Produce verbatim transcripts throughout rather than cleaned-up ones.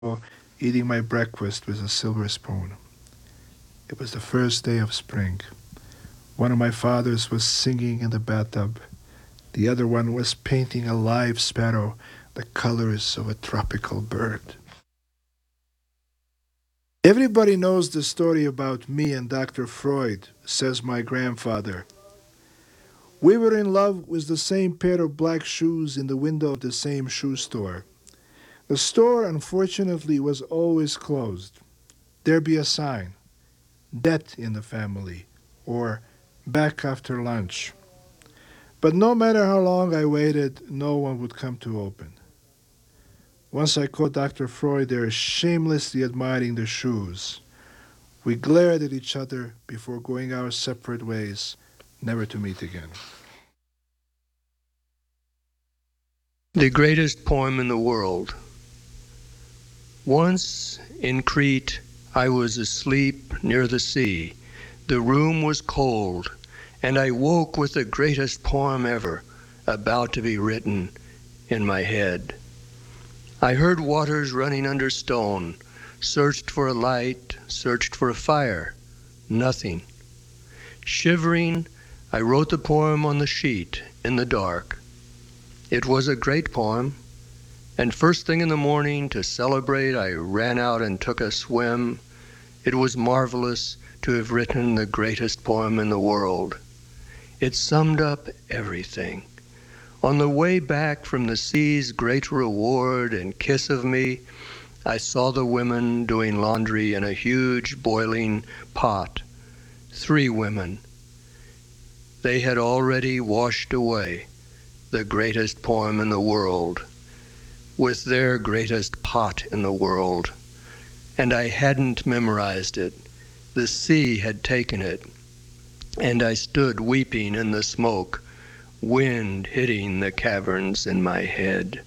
table, eating my breakfast with a silver spoon. It was the first day of spring. One of my fathers was singing in the bathtub. The other one was painting a live sparrow, the colors of a tropical bird. Everybody knows the story about me and Doctor Freud, says my grandfather. We were in love with the same pair of black shoes in the window of the same shoe store. The store, unfortunately, was always closed. There'd be a sign, death in the family, or back after lunch. But no matter how long I waited, no one would come to open. Once I caught Doctor Freud there shamelessly admiring the shoes. We glared at each other before going our separate ways, never to meet again. The greatest poem in the world. Once in Crete, I was asleep near the sea. The room was cold, and I woke with the greatest poem ever about to be written in my head. I heard waters running under stone, searched for a light, searched for a fire, nothing. Shivering, I wrote the poem on the sheet in the dark. It was a great poem, and first thing in the morning to celebrate, I ran out and took a swim. It was marvelous to have written the greatest poem in the world. It summed up everything. On the way back from the sea's great reward and kiss of me, I saw the women doing laundry in a huge boiling pot. Three women. They had already washed away the greatest poem in the world with their greatest pot in the world. And I hadn't memorized it. The sea had taken it. And I stood weeping in the smoke, wind hitting the caverns in my head.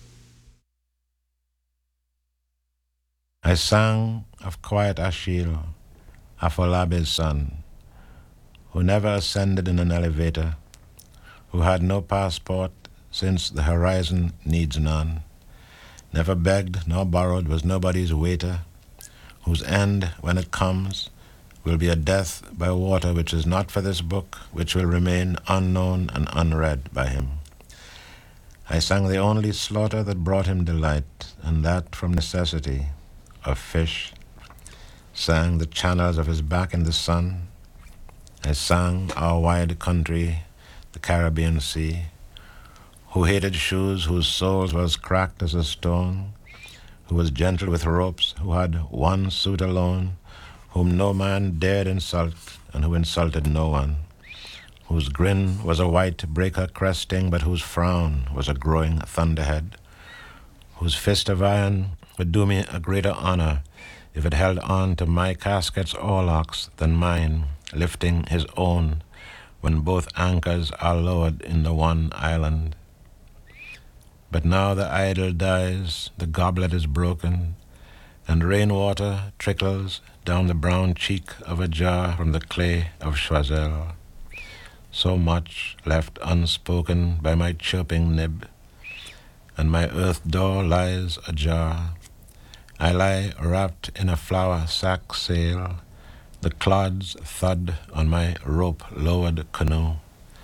I sang of quiet Achille, Afolabe's son, who never ascended in an elevator, who had no passport since the horizon needs none, never begged nor borrowed, was nobody's waiter, whose end, when it comes, will be a death by water which is not for this book, which will remain unknown and unread by him. I sang the only slaughter that brought him delight, and that from necessity, of fish, sang the channels of his back in the sun. I sang our wide country, the Caribbean Sea, who hated shoes, whose soles were as cracked as a stone, who was gentle with ropes, who had one suit alone, whom no man dared insult, and who insulted no one, whose grin was a white breaker cresting, but whose frown was a growing thunderhead, whose fist of iron would do me a greater honor if it held on to my casket's oarlocks than mine, lifting his own when both anchors are lowered in the one island. But now the idol dies, the goblet is broken, and rainwater trickles down the brown cheek of a jar from the clay of Choiseul. So much left unspoken by my chirping nib, and my earth door lies ajar. I lie wrapped in a flour sack sail, the clods thud on my rope-lowered canoe.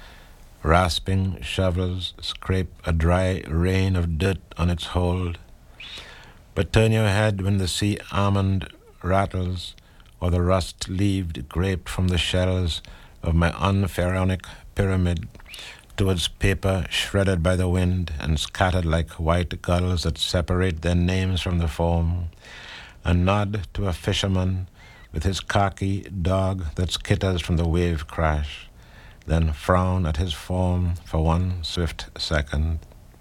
Rasping shovels scrape a dry rain of dirt on its hold. But turn your head when the sea almond rattles, or the rust-leaved grape from the shells of my unpharaonic pyramid towards paper shredded by the wind and scattered like white gulls that separate their names from the foam, and nod to a fisherman with his khaki dog that skitters from the wave crash, then frown at his form for one swift second.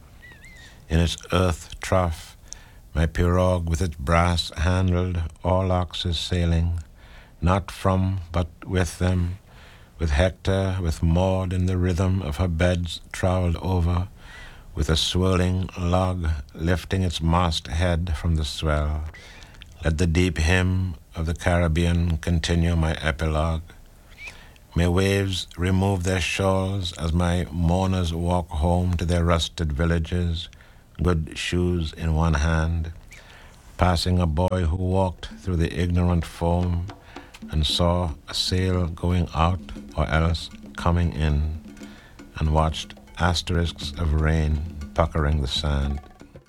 In its earth trough, my pirogue with its brass-handled oarlocks is sailing, not from but with them, with Hector, with Maud in the rhythm of her beds troweled over, with a swirling log lifting its mast-head from the swell. Let the deep hymn of the Caribbean continue my epilogue. May waves remove their shawls as my mourners walk home to their rusted villages, good shoes in one hand, passing a boy who walked through the ignorant foam and saw a sail going out or else coming in, and watched asterisks of rain puckering the sand.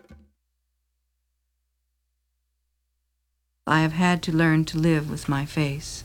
I have had to learn to live with my face.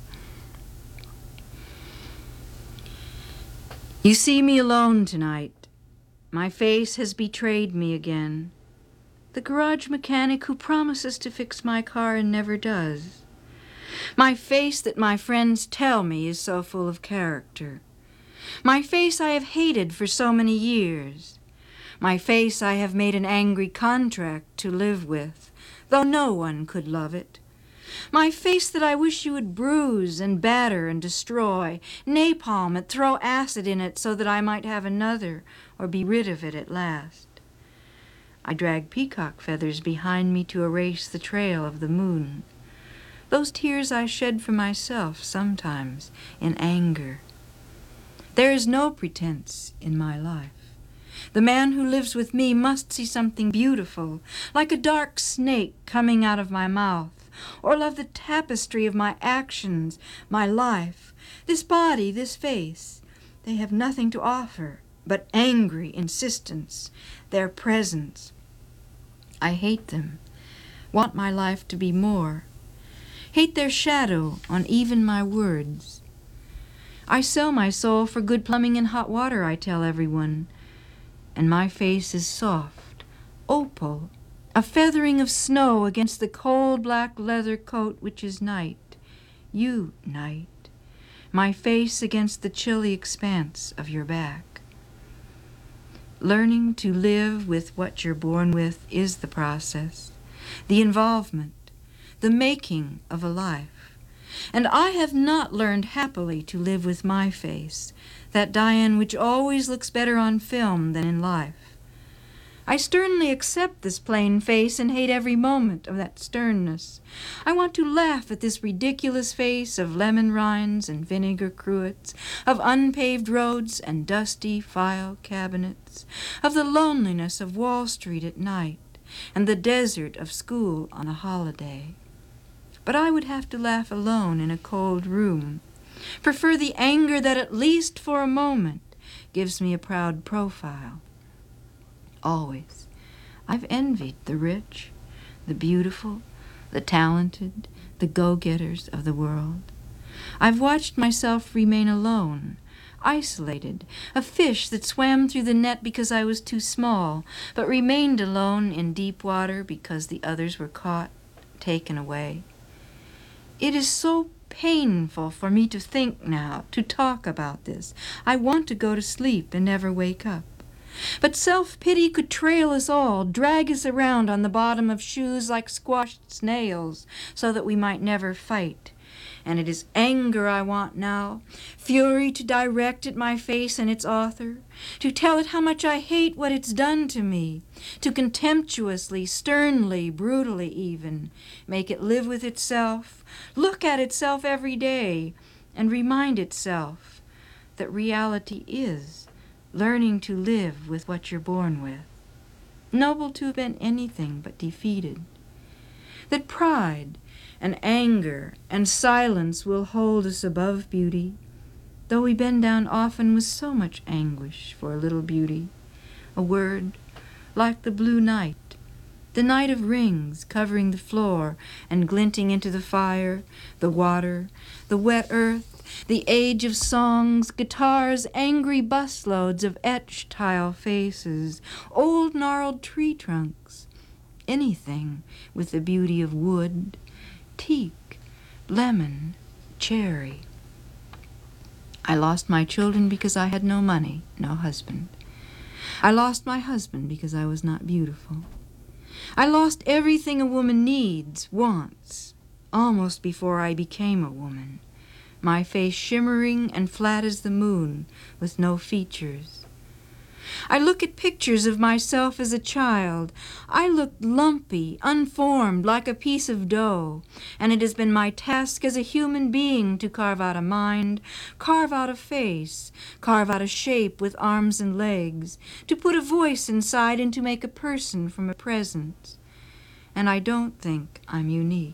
You see me alone tonight. My face has betrayed me again. The garage mechanic who promises to fix my car and never does. My face that my friends tell me is so full of character. My face I have hated for so many years. My face I have made an angry contract to live with, though no one could love it. My face that I wish you would bruise and batter and destroy, napalm it, throw acid in it so that I might have another or be rid of it at last. I drag peacock feathers behind me to erase the trail of the moon. Those tears I shed for myself sometimes in anger. There is no pretense in my life. The man who lives with me must see something beautiful, like a dark snake coming out of my mouth, or love the tapestry of my actions, my life, this body, this face. They have nothing to offer but angry insistence, their presence. I hate them, want my life to be more, hate their shadow on even my words. I sell my soul for good plumbing and hot water, I tell everyone, and my face is soft, opal, a feathering of snow against the cold black leather coat which is night, you night, my face against the chilly expanse of your back. Learning to live with what you're born with is the process, the involvement, the making of a life. And I have not learned happily to live with my face, that Diane which always looks better on film than in life. I sternly accept this plain face and hate every moment of that sternness. I want to laugh at this ridiculous face of lemon rinds and vinegar cruets, of unpaved roads and dusty file cabinets, of the loneliness of Wall Street at night and the desert of school on a holiday. But I would have to laugh alone in a cold room, prefer the anger that at least for a moment gives me a proud profile. Always. I've envied the rich, the beautiful, the talented, the go-getters of the world. I've watched myself remain alone, isolated, a fish that swam through the net because I was too small, but remained alone in deep water because the others were caught, taken away. It is so painful for me to think now, to talk about this. I want to go to sleep and never wake up. But self-pity could trail us all, drag us around on the bottom of shoes like squashed snails, so that we might never fight. And it is anger I want now, fury to direct at my face and its author, to tell it how much I hate what it's done to me, to contemptuously, sternly, brutally even, make it live with itself, look at itself every day, and remind itself that reality is learning to live with what you're born with. Noble to have been anything but defeated. That pride and anger and silence will hold us above beauty, though we bend down often with so much anguish for a little beauty, a word like the blue night, the night of rings covering the floor and glinting into the fire, the water, the wet earth, the age of songs, guitars, angry busloads of etched tile faces, old gnarled tree trunks, anything with the beauty of wood, teak, lemon, cherry. I lost my children because I had no money, no husband. I lost my husband because I was not beautiful. I lost everything a woman needs, wants, almost before I became a woman. My face shimmering and flat as the moon, with no features. I look at pictures of myself as a child. I looked lumpy, unformed, like a piece of dough, and it has been my task as a human being to carve out a mind, carve out a face, carve out a shape with arms and legs, to put a voice inside and to make a person from a presence. and I don't think I'm unique.